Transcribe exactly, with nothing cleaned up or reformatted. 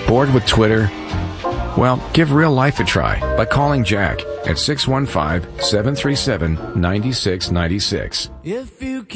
Bored with Twitter? Well, give real life a try by calling Jack at six one five, seven three seven, nine six nine six. If you